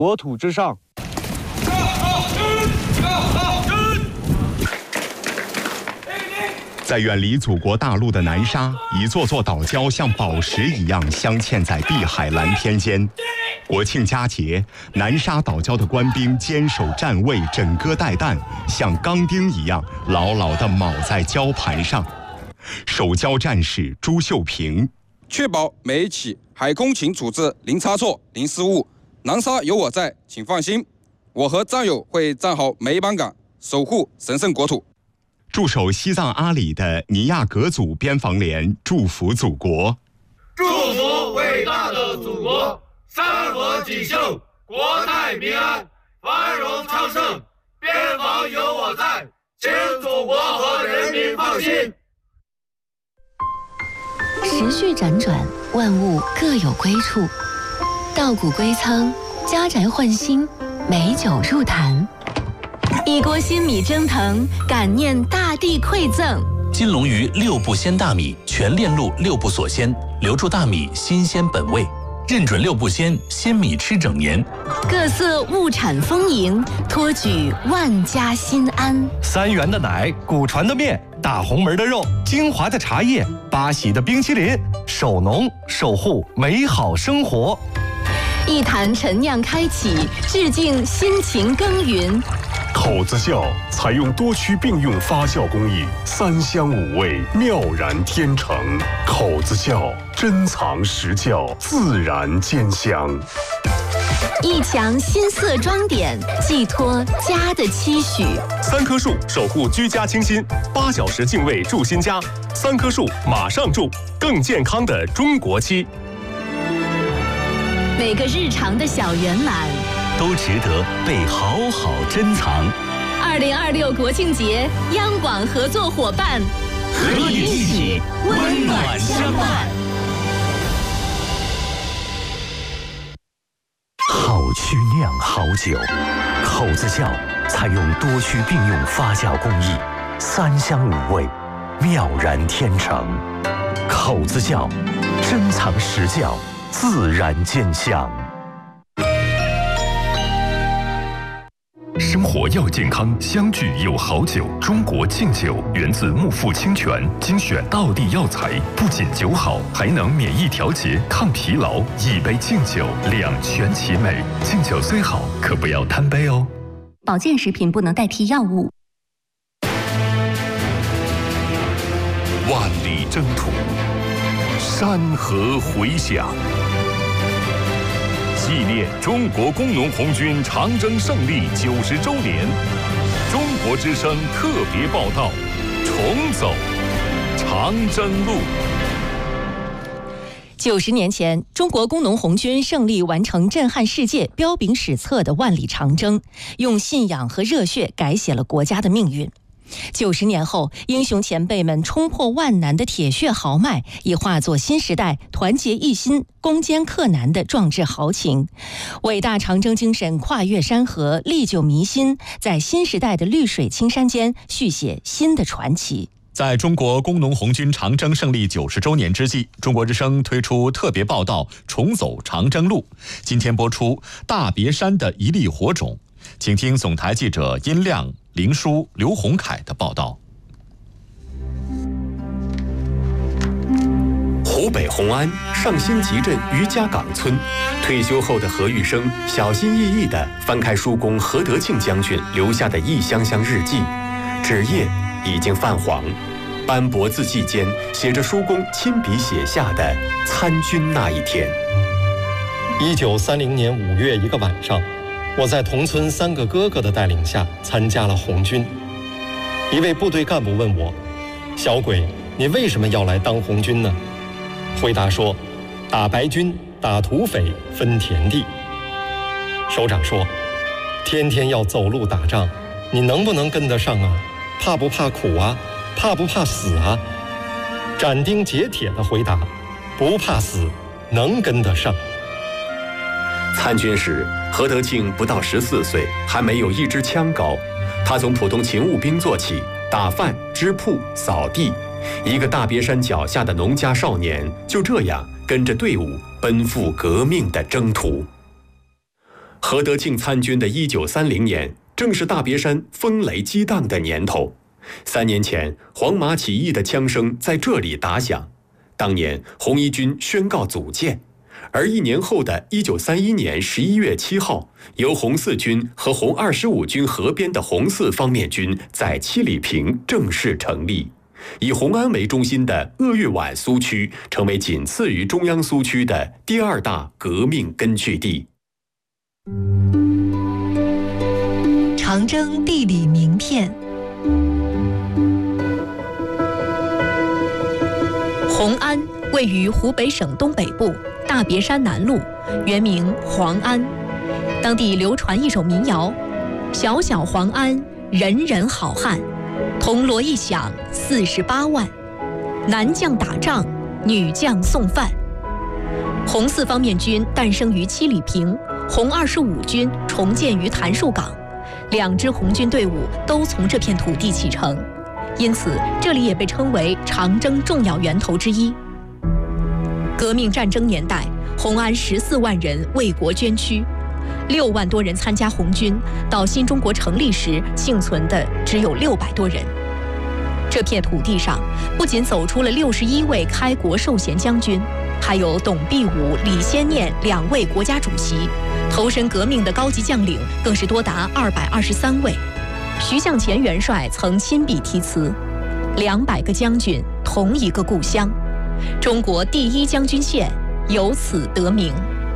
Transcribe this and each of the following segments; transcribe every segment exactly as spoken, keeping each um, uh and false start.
国土之上。 在远离祖国大陆的南沙，一座座岛礁像宝石一样镶嵌在碧海蓝天间。国庆佳节，南沙岛礁的官兵坚守站位，枕戈待旦，像钢钉一样牢牢地铆在礁盘上。守礁战士朱秀平， 确保每一起海空勤处置零差错、零失误。南沙有我在，请放心，我和战友会站好每一班岗，守护神圣国土。 驻守西藏阿里的尼亚格族边防连祝福祖国， 祝福伟大的祖国，山河锦绣，国泰民安，繁荣昌盛，边防有我在，请祖国和人民放心。 时序辗转，万物各有归处，稻谷归仓，家宅换新，美酒入坛。一锅新米蒸腾，感念大地馈赠。 金龙鱼六步鲜大米，全链路六步锁鲜，留住大米新鲜本味，认准六步鲜，鲜米吃整年。 各色物产丰盈，托举万家心安。 三元的奶，古传的面，大红门的肉，精华的茶叶，八喜的冰淇淋，守农守护美好生活。 一坛陈酿开启，致敬辛勤耕耘。 口子窖采用多区并用发酵工艺，三香五味，妙然天成。口子窖珍藏实窖，自然兼香。 一墙新色装点，寄托家的期许。 三棵树守护居家清新，八小时净味住新家。三棵树马上住，更健康的中国期。 每个日常的小圆满， 都值得被好好珍藏。 二零二六国庆节，央广合作伙伴和你一起温暖相伴。 好曲酿好酒，口子窖采用多区并用发酵工艺，三香五味，妙然天成。口子窖珍藏实窖，自然见香。 生活要健康，相聚有好酒。中国敬酒源自木富清泉，精选道地药材，不仅酒好，还能免疫调节、抗疲劳。一杯敬酒，两全其美。敬酒虽好，可不要贪杯哦。 保健食品不能代替药物。 万里征途，山河回响。纪念中国工农红军长征胜利九十周年，中国之声特别报道：重走长征路。 九十年前，中国工农红军胜利完成震撼世界、彪炳史册的万里长征，用信仰和热血改写了国家的命运。九十年后，英雄前辈们冲破万难的铁血豪迈，已化作新时代团结一心、攻坚克难的壮志豪情。伟大长征精神跨越山河，历久弥新，在新时代的绿水青山间续写新的传奇。 在中国工农红军长征胜利九十周年之际，中国之声推出特别报道《重走长征路》。今天播出大别山的一粒火种，请听总台记者殷亮、林舒、刘洪凯的报道。 湖北红安上新集镇余家岗村，退休后的何玉生小心翼翼地翻开叔公何德庆将军留下的一箱箱日记，纸页已经泛黄，斑驳字迹间写着叔公亲笔写下的参军那一天。 一九三零年五月一个晚上，我在同村三个哥哥的带领下参加了红军。一位部队干部问我：“小鬼，你为什么要来当红军呢？”回答说：“打白军，打土匪，分田地。”首长说：“天天要走路打仗，你能不能跟得上啊？怕不怕苦啊？怕不怕死啊？”斩钉截铁地回答：“不怕死，能跟得上。” 参军时，何德庆不到十四岁，还没有一支枪高。他从普通勤务兵做起，打饭、织铺、扫地。一个大别山脚下的农家少年，就这样跟着队伍奔赴革命的征途。 何德庆参军的一九三零年，正是大别山风雷激荡的年头。三年前，黄麻起义的枪声在这里打响。当年，红一军宣告组建。而一年后的一九三一年十一月七号，由红四军和红二十五军合编的红四方面军在七里坪正式成立。以红安为中心的鄂豫皖苏区成为仅次于中央苏区的第二大革命根据地。 长征地理名片。红安位于湖北省东北部大别山南麓，原名黄安。当地流传一首民谣：小小黄安，人人好汉，铜锣一响四十八万，男将打仗，女将送饭。红四方面军诞生于七里坪，红二十五军重建于谭树岗，两支红军队伍都从这片土地启程，因此这里也被称为长征重要源头之一。革命战争年代，红安十四万人为国捐躯，六万多人参加红军，到新中国成立时幸存的只有六百多人。这片土地上不仅走出了六十一位开国授衔将军，还有董必武、李先念两位国家主席，投身革命的高级将领更是多达二百二十三位。徐向前元帅曾亲笔题词：两百个将军，同一个故乡。中国第一将军县由此得名。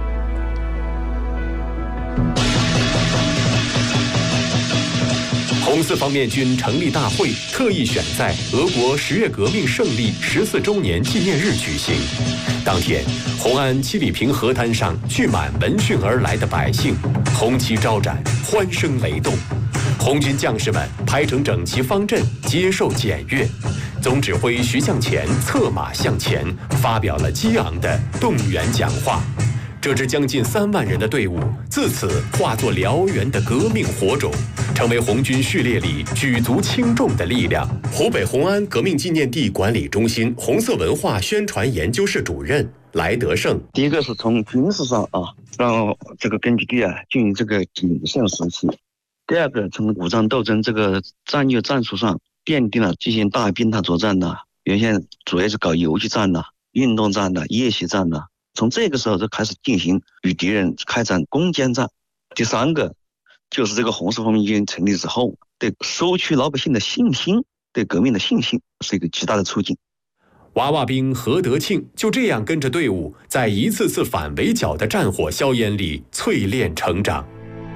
红四方面军成立大会特意选在俄国十月革命胜利十四周年纪念日举行。当天，红安七里坪河滩上聚满闻讯而来的百姓，红旗招展，欢声雷动。红军将士们排成整齐方阵，接受检阅。总指挥徐向前策马向前，发表了激昂的动员讲话。这支将近三万人的队伍，自此化作燎原的革命火种，成为红军序列里举足轻重的力量。湖北红安革命纪念地管理中心红色文化宣传研究室主任来德胜。 第一个是从军事上啊，让这个根据地啊进行这个谨慎时期；第二个，从武装斗争这个战略战术上奠定了进行大兵塔作战呐，原先主要是搞游击战呐、运动战呐、夜袭战呐。从这个时候就开始进行与敌人开展攻坚战。第三个就是这个红四方面军成立之后，对收区老百姓的信心，对革命的信心是一个极大的促进。 娃娃兵何德庆就这样跟着队伍，在一次次反围剿的战火硝烟里淬炼成长。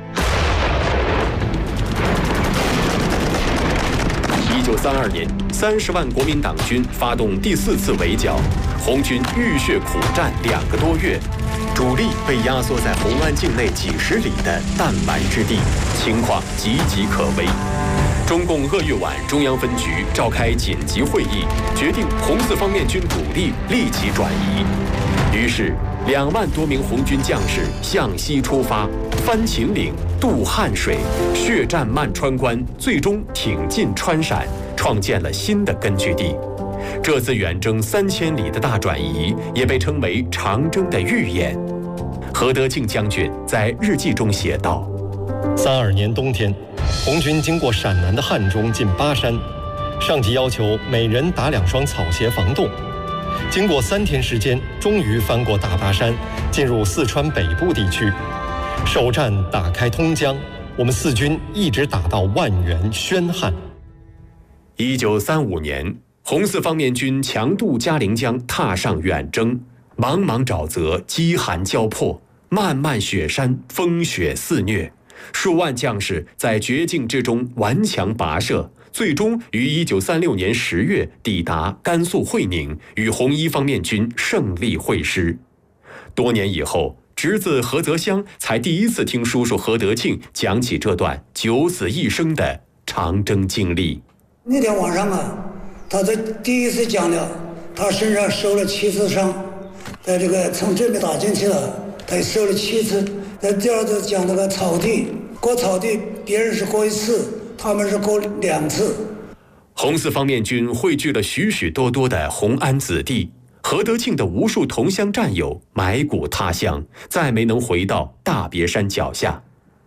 一九三二年，三十万国民党军发动第四次围剿，红军浴血苦战两个多月，主力被压缩在红安境内几十里的弹丸之地，情况岌岌可危。中共鄂豫皖中央分局召开紧急会议，决定红四方面军主力立即转移。于是，两万多名红军将士向西出发，翻秦岭，渡汉水，血战漫川关，最终挺进川陕，创建了新的根据地。这次远征三千里的大转移，也被称为长征的预演。何德庆将军在日记中写道： 三二年冬天，红军经过陕南的汉中进巴山，上级要求每人打两双草鞋防冻。经过三天时间，终于翻过大巴山，进入四川北部地区。首战打开通江，我们四军一直打到万源、宣汉。 一九三五年，红四方面军强渡嘉陵江，踏上远征。茫茫沼泽，饥寒交迫，漫漫雪山，风雪肆虐。数万将士在绝境之中顽强跋涉，最终于一九三六年十月抵达甘肃会宁，与红一方面军胜利会师。多年以后，侄子何泽湘才第一次听叔叔何德庆讲起这段九死一生的长征经历。 那天晚上啊，他在第一次讲了，他身上受了七次伤，在这个从这边打进去了，他也受了七次。在第二次讲那个草地，过草地别人是过一次，他们是过两次。 红四方面军汇聚了许许多多的红安子弟， 何德庆的无数同乡战友埋骨他乡，再没能回到大别山脚下。